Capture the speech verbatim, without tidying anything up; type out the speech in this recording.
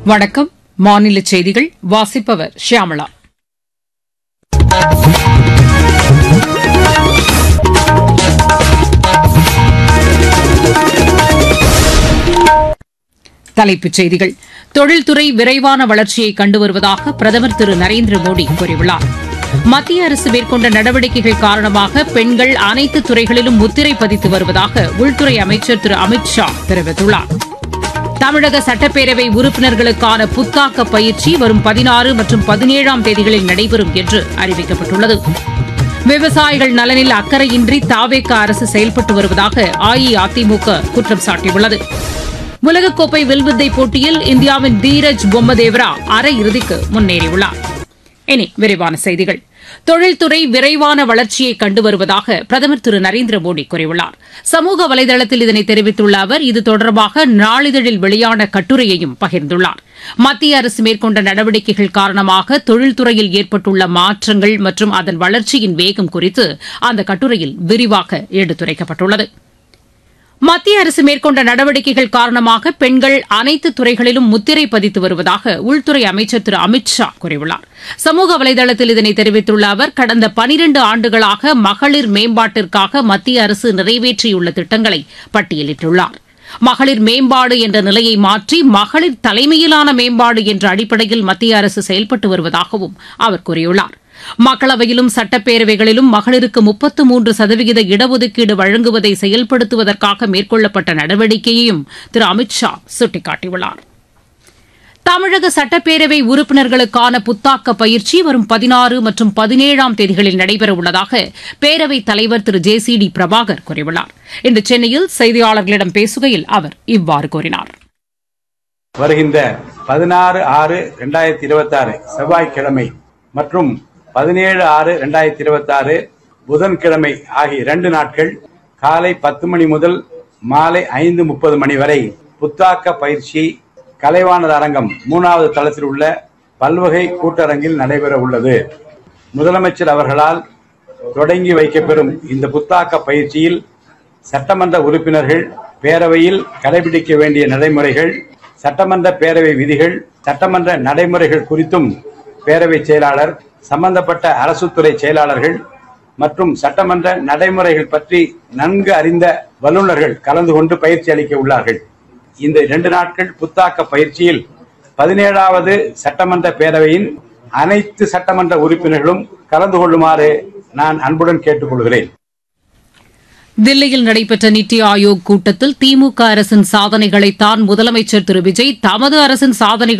வணக்கம். மாநில செய்திகள் வாசிப்பவர் ஷியாமளா. தலைப்புச் செய்திகள். தொழில்துறை விரைவான வளர்ச்சியை கண்டு வருவதாக பிரதமர் திரு நரேந்திர மோடி கூறியுள்ளார். மத்திய அரசு மேற்கொண்ட நடவடிக்கைகள் காரணமாக பெண்கள் அனைத்து துறைகளிலும் முத்திரை பதித்து வருவதாக உள்துறை அமைச்சர் திரு அமித் ஷா தெரிவித்துள்ளார். தமிழக சட்டப்பேரவை உறுப்பினர்களுக்கான புத்தாக்க பயிற்சி வரும் பதினாறு மற்றும் பதினேழாம் தேதிகளில் நடைபெறும் என்று அறிவிக்கப்பட்டுள்ளது. விவசாயிகள் நலனில் அக்கறையின்றி தாவேக அரசு செயல்பட்டு வருவதாக அஇஅதிமுக குற்றம் சாட்டியுள்ளது. உலகக்கோப்பை வில்வித்தை போட்டியில் இந்தியாவின் தீரஜ் பொம்மதேவரா அரையிறுதிக்கு முன்னேறியுள்ளார். இனி விரிவான செய்திகள். தொழில்துறை விரைவான வளர்ச்சியை கண்டு வருவதாக பிரதமர் திரு நரேந்திர மோடி கூறியுள்ளார். சமூக வலைதளத்தில் இதனை தெரிவித்துள்ள அவர் இது தொடர்பாக நாளிதழில் வெளியான கட்டுரையையும் பகிர்ந்துள்ளார். மத்திய அரசு மேற்கொண்ட நடவடிக்கைகள் காரணமாக தொழில்துறையில் ஏற்பட்டுள்ள மாற்றங்கள் மற்றும் அதன் வளர்ச்சியின் வேகம் குறித்து அந்த கட்டுரையில் விரிவாக எடுத்துரைக்கப்பட்டுள்ளது. மத்திய அரசு மேற்கொண்ட நடவடிக்கைகள் காரணமாக பெண்கள் அனைத்து துறைகளிலும் முத்திரை பதித்து வருவதாக உள்துறை அமைச்சர் திரு அமித் ஷா கூறியுள்ளார். சமூக வலைதளத்தில் இதனை தெரிவித்துள்ள அவர் கடந்த பனிரண்டு ஆண்டுகளாக மகளிர் மேம்பாட்டிற்காக மத்திய அரசு நிறைவேற்றியுள்ள திட்டங்களை பட்டியலிட்டுள்ளார். மகளிர் மேம்பாடு என்ற நிலையை மாற்றி மகளிர் தலைமையிலான மேம்பாடு என்ற அடிப்படையில் மத்திய அரசு செயல்பட்டு வருவதாகவும் அவர் கூறியுள்ளார். மக்களவையிலும் சட்டப்பேரவைகளிலும் மகளிருக்கு முப்பத்து மூன்று சதவீத இடஒதுக்கீடு வழங்குவதை செயல்படுத்துவதற்காக மேற்கொள்ளப்பட்ட நடவடிக்கையையும் திரு அமித் ஷா சுட்டிக்காட்டியுள்ளார். தமிழக சட்டப்பேரவை உறுப்பினர்களுக்கான புத்தாக்க பயிற்சி வரும் பதினாறு மற்றும் பதினேழாம் தேதிகளில் நடைபெறவுள்ளதாக பேரவைத் தலைவர் திரு ஜே சி டி பிரபாகர் கூறியுள்ளார். இன்று சென்னையில் செய்தியாளர்களிடம் பேசுகையில் அவர் இவ்வாறு கூறினார். வருகின்ற பதினாறு ஆறு இரண்டாயிரத்தி இருபத்தி ஆறு செவ்வாய்க்கிழமை மற்றும் பதினேழு ஆறு இரண்டாயிரத்தி இருபத்தி ஆறு புதன்கிழமை ஆகிய இரண்டு நாட்கள் காலை பத்து மணி முதல் மாலை ஐந்து முப்பது மணி வரை புத்தாக்க பயிற்சி கலைவாணர் அரங்கம் மூணாவது தளத்தில் உள்ள பல்வகை கூட்டரங்கில் நடைபெற உள்ளது. முதலமைச்சர் அவர்களால் தொடங்கி வைக்கப்பெறும் இந்த புத்தாக்க பயிற்சியில் சட்டமன்ற உறுப்பினர்கள் பேரவையில் கடைபிடிக்க வேண்டிய நடைமுறைகள், சட்டமன்ற பேரவை விதிகள், சட்டமன்ற நடைமுறைகள் குறித்தும் பேரவை செயலாளர், சம்பந்தப்பட்ட அரசுத்துறை செயலாளர்கள் மற்றும் சட்டமன்ற நடைமுறைகள் பற்றி நன்கு அறிந்த வல்லுநர்கள் கலந்து கொண்டு பயிற்சி அளிக்க உள்ளார்கள். இந்த இரண்டு நாட்கள் புத்தாக்க பயிற்சியில் பதினேழாவது சட்டமன்ற பேரவையின் அனைத்து சட்டமன்ற உறுப்பினர்களும் கலந்து கொள்ளுமாறு நான் அன்புடன் கேட்டுக் கொள்கிறேன். தில்லியில் நடைபெற்ற நித்தி ஆயோக் கூட்டத்தில் திமுக அரசின் சாதனைகளைத்தான் முதலமைச்சர் திரு விஜய் தமது அரசின் சாதனைகள்